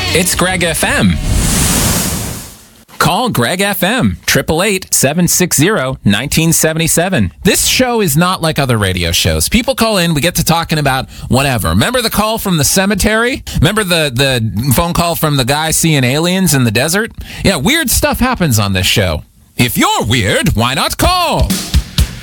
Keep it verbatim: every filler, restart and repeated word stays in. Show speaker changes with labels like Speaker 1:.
Speaker 1: It's Greg F M. Call Greg F M, eight eight eight, seven six zero, one nine seven seven. This show is not like other radio shows. People call in, we get to talking about whatever. Remember the call from the cemetery? Remember the, the phone call from the guy seeing aliens in the desert? Yeah, weird stuff happens on this show. If you're weird, why not call?